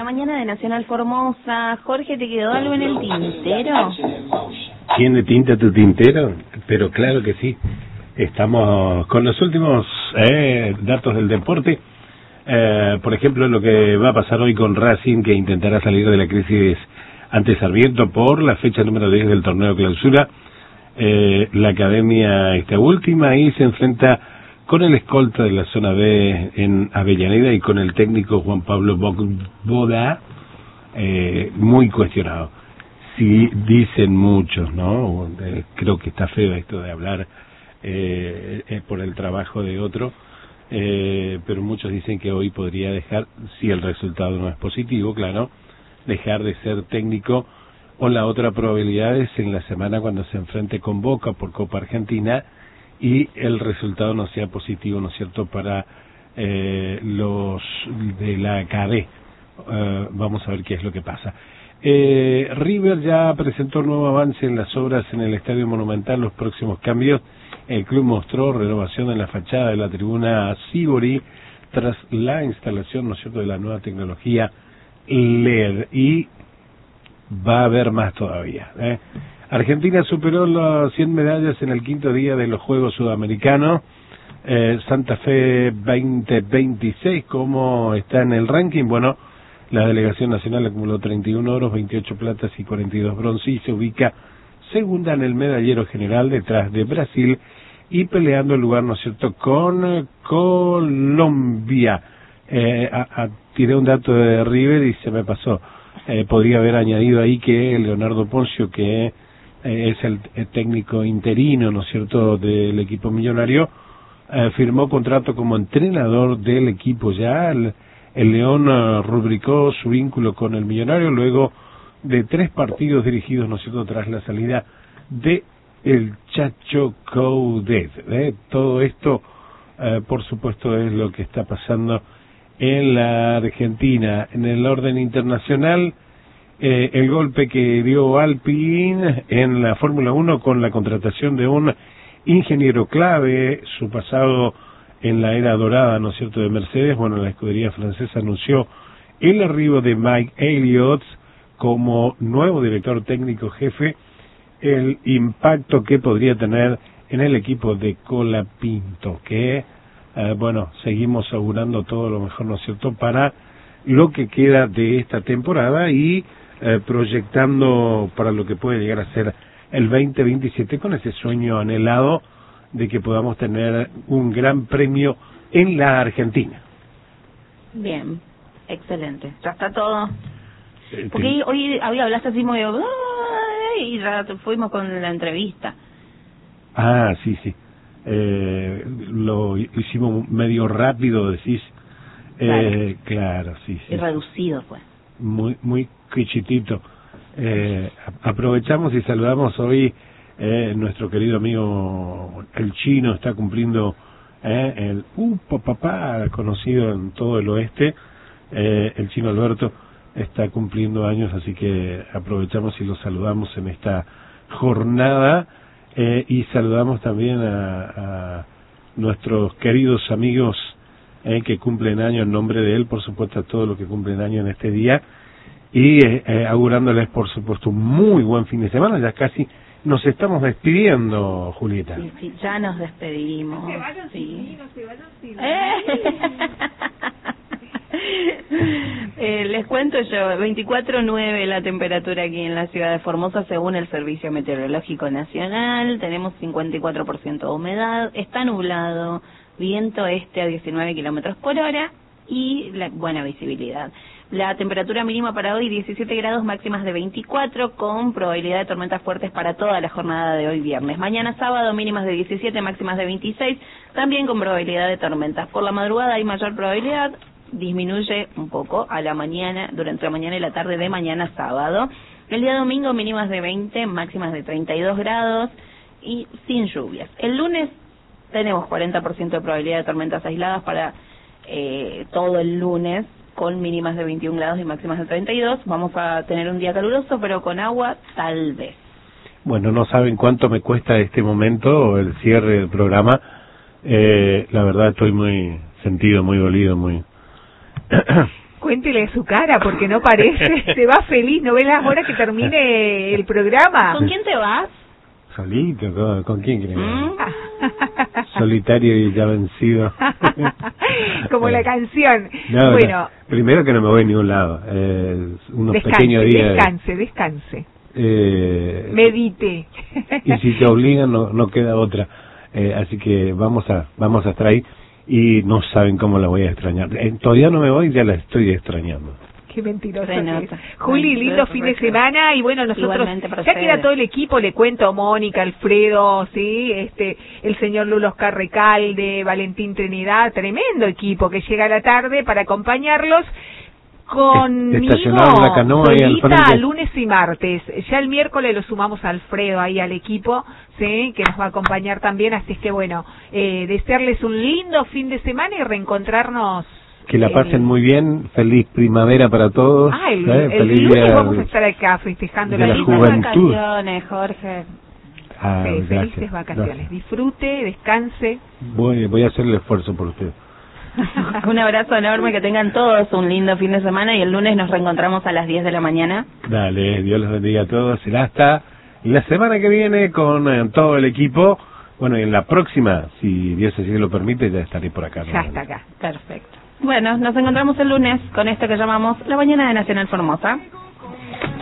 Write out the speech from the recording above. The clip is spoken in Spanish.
mañana de Nacional Formosa. Jorge, ¿te quedó algo en el tintero? ¿Tiene tinta tu tintero? Pero claro que sí. Estamos con los últimos datos del deporte. Por ejemplo, lo que va a pasar hoy con Racing, que intentará salir de la crisis ante Sarmiento por la fecha número 10 del torneo clausura. La academia está última y se enfrenta con el escolta de la zona B en Avellaneda y con el técnico Juan Pablo Boda, muy cuestionado. Sí, dicen muchos, ¿no? Creo que está feo esto de hablar por el trabajo de otro, pero muchos dicen que hoy podría dejar, si el resultado no es positivo, claro, dejar de ser técnico, o la otra probabilidad es en la semana cuando se enfrente con Boca por Copa Argentina y el resultado no sea positivo, ¿no es cierto?, para los de la KB. Vamos a ver qué es lo que pasa. River ya presentó un nuevo avance en las obras en el Estadio Monumental, los próximos cambios. El club mostró renovación en la fachada de la tribuna Sibori tras la instalación, ¿no es cierto?, de la nueva tecnología LED, y va a haber más todavía. Argentina superó las 100 medallas en el quinto día de los Juegos Sudamericanos. Santa Fe 2026, ¿cómo está en el ranking? Bueno, la delegación nacional acumuló 31 oros, 28 platas y 42 bronce y se ubica segunda en el medallero general detrás de Brasil y peleando el lugar, ¿no es cierto?, con Colombia. Tiré un dato de River y se me pasó. Podría haber añadido ahí que Leonardo Poncio, que es el técnico interino, ¿no es cierto?, del equipo millonario, firmó contrato como entrenador del equipo ya. El León rubricó su vínculo con el millonario luego de 3 partidos dirigidos, ¿no es cierto?, tras la salida de el Chacho Coudet. Todo esto, por supuesto, es lo que está pasando en la Argentina. En el orden internacional, el golpe que dio Alpine en la Fórmula 1 con la contratación de un ingeniero clave, su pasado en la era dorada, ¿no es cierto?, de Mercedes. Bueno, la escudería francesa anunció el arribo de Mike Elliott como nuevo director técnico jefe, el impacto que podría tener en el equipo de Colapinto, que bueno, seguimos augurando todo lo mejor, ¿no es cierto?, para lo que queda de esta temporada y proyectando para lo que puede llegar a ser el 2027 con ese sueño anhelado de que podamos tener un gran premio en la Argentina. Bien, excelente. ¿Ya está todo? Porque hoy hablaste así muy... y ya fuimos con la entrevista. Ah, sí. Lo hicimos medio rápido, decís. Claro, sí. Y reducido, pues. Muy quichitito. Aprovechamos y saludamos hoy nuestro querido amigo el Chino, está cumpliendo el papá conocido en todo el oeste, el Chino Alberto está cumpliendo años, así que aprovechamos y lo saludamos en esta jornada. Y saludamos también a nuestros queridos amigos que cumplen año en nombre de él, por supuesto a todos los que cumplen año en este día, y augurándoles por supuesto un muy buen fin de semana. Ya casi nos estamos despidiendo, Julieta. Sí, ya nos despedimos. Se vayan sin mí, no se vayan sin mí. Les cuento yo, 24.9 la temperatura aquí en la ciudad de Formosa según el Servicio Meteorológico Nacional. Tenemos 54% de humedad, está nublado, viento este a 19 kilómetros por hora y buena visibilidad. La temperatura mínima para hoy 17 grados, máximas de 24, con probabilidad de tormentas fuertes para toda la jornada de hoy viernes. Mañana sábado mínimas de 17, máximas de 26, también con probabilidad de tormentas. Por la madrugada hay mayor probabilidad, disminuye un poco a la mañana, durante la mañana y la tarde de mañana sábado. El día domingo mínimas de 20, máximas de 32 grados y sin lluvias. El lunes tenemos 40% de probabilidad de tormentas aisladas para todo el lunes, con mínimas de 21 grados y máximas de 32. Vamos a tener un día caluroso, pero con agua tal vez. Bueno, no saben cuánto me cuesta este momento, el cierre del programa. La verdad estoy muy sentido, muy dolido, muy... Cuéntele su cara, porque no parece, se va feliz, no ve las horas que termine el programa. ¿Con quién te vas? Solito, ¿con quién crees? Solitario y ya vencido. Como la canción. No, bueno. No. Primero que no me voy a ningún lado. Unos pequeños días. Descanse. Medite. Y si te obligan, no queda otra. Así que vamos a estar ahí. Y no saben cómo la voy a extrañar. Todavía no me voy, ya la estoy extrañando. Qué mentiroso que es. Juli, lindo fin de semana. Y bueno, nosotros, ya queda todo el equipo, le cuento, Mónica, Alfredo, sí, el señor Lulo Oscar Recalde, Valentín Trinidad, tremendo equipo que llega a la tarde para acompañarlos. Conmigo, la canoa solita, lunes y martes. Ya el miércoles lo sumamos a Alfredo ahí al equipo, ¿sí? Que nos va a acompañar también. Así es que bueno, desearles un lindo fin de semana y reencontrarnos. Que la pasen muy bien, feliz primavera para todos. El lunes vamos a estar acá festejando la juventud. Vacaciones, Jorge. Felices vacaciones. Gracias. Disfrute, descanse. Voy a hacer el esfuerzo por usted. Un abrazo enorme, que tengan todos un lindo fin de semana y el lunes nos reencontramos a las 10 de la mañana. Dale, Dios los bendiga a todos. Será hasta la semana que viene con todo el equipo. Bueno, y en la próxima, si Dios así lo permite, ya estaré por acá. Ya está acá. Perfecto. Bueno, nos encontramos el lunes con esto que llamamos La Mañana de Nacional Formosa.